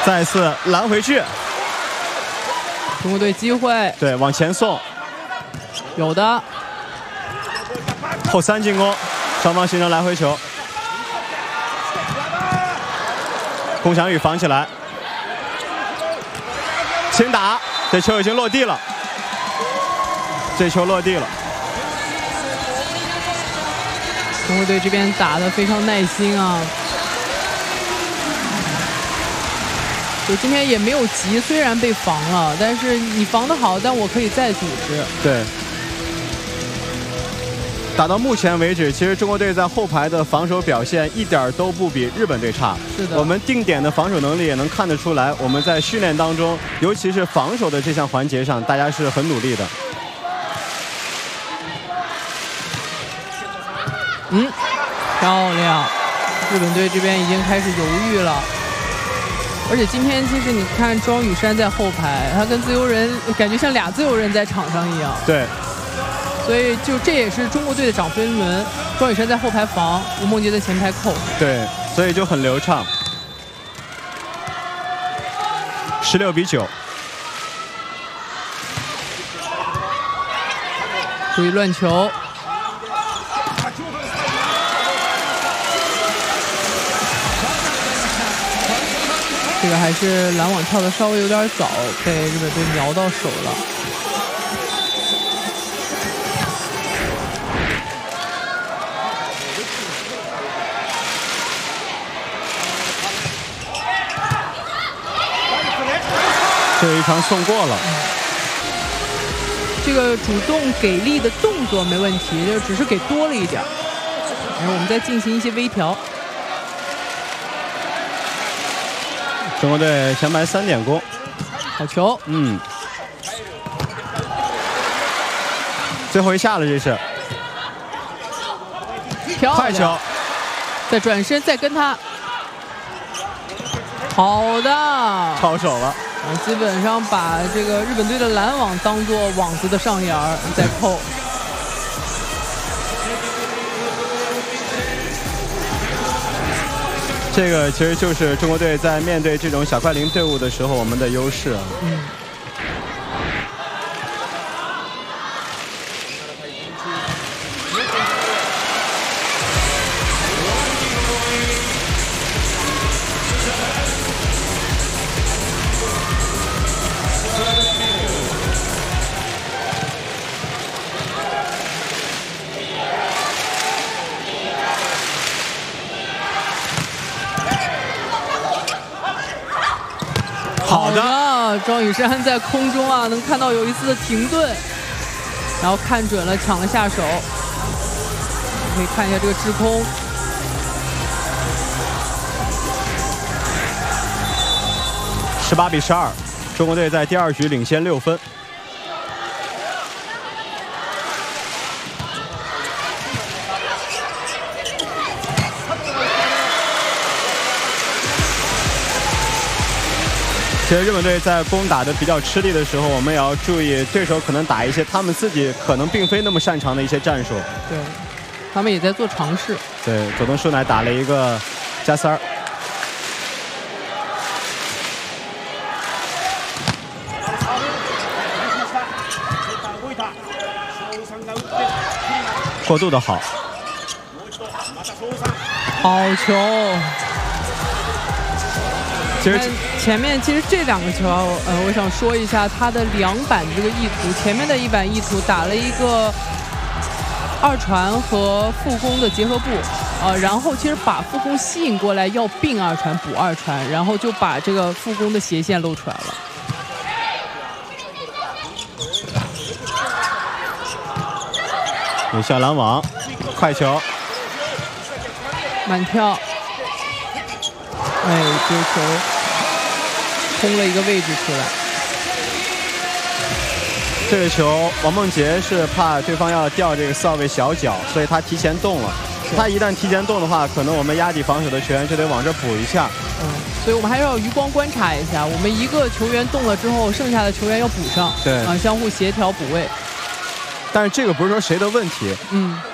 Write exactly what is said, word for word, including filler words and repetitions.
再次拦回去。 中国队机会， 对，往前送， 有的。 后三进攻，双方形成来回球。龚翔宇防起来，轻打，这球已经落地了。这球落地了。 中国队这边打得非常耐心啊。 就今天也没有急，虽然被防了，但是你防得好，但我可以再组织。 对，打到目前为止，其实中国队在后排的防守表现一点都不比日本队差。 是的， 我们定点的防守能力也能看得出来，我们在训练当中，尤其是防守的这项环节上，大家是很努力的。 嗯，漂亮！日本队这边已经开始犹豫了。 而且今天其实你看庄宇珊在后排，他跟自由人感觉像俩自由人在场上一样。 对， 所以就这也是中国队的长分轮，庄宇珊在后排防，吴梦洁在前排扣。 对，所以就很流畅。十六比九。 注意乱球。 这个还是拦网跳的稍微有点早，被日本队瞄到手了。 这有一传送过了。 这个主动给力的动作没问题，就只是给多了一点。然后我们再进行一些微调。 中国队前排三点攻， 好球， 嗯，最后一下了，这是漂亮， 快球， 再转身再跟他，好的， 抄手了， 基本上把这个日本队的拦网当做网子的上沿儿再扣。 这个其实就是中国队在面对这种小快灵队伍的时候，我们的优势。 嗯。 好的， 庄宇珊在空中啊，能看到有一次的停顿，然后看准了，抢了下手。可以看一下这个制空， 十八比十二，中国队在第二局领先六分。 其实日本队在攻打的比较吃力的时候，我们也要注意对手可能打一些他们自己可能并非那么擅长的一些战术。 对，他们也在做尝试。 对，佐藤树乃打了一个加塞儿。过渡的好， 好球。 其实前面其实这两个球，呃，我想说一下它的两板这个意图。前面的一板意图打了一个二传和副攻的结合部，呃，然后其实把副攻吸引过来，要并二传补二传，然后就把这个副攻的斜线露出来了。 有效拦网，快球， 满跳。 哎，这个球空了一个位置出来。 这个球，王梦洁是怕对方要吊这个四号位小脚，所以他提前动了。他一旦提前动的话，可能我们压底防守的球员就得往这补一下。 嗯，所以我们还是要余光观察一下，我们一个球员动了之后，剩下的球员要补上。 对， 啊，相互协调补位。 但是这个不是说谁的问题， 嗯。